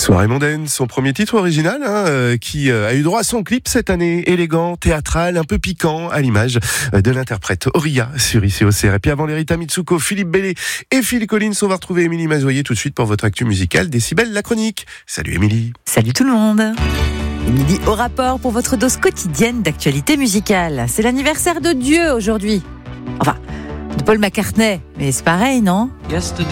Soirée mondaine, son premier titre original qui a eu droit à son clip cette année, élégant, théâtral, un peu piquant, à l'image de l'interprète Auria sur ICI OCR. Et puis avant l'Erita Mitsuko, Philippe Bellé et Phil Collins, on va retrouver Émilie Mazoyer tout de suite pour votre actu musicale. Décibel, la chronique. Salut Émilie. Salut tout le monde. Émilie au rapport pour votre dose quotidienne d'actualité musicale. C'est l'anniversaire de Dieu aujourd'hui. Enfin, de Paul McCartney, mais c'est pareil, non ? Yesterday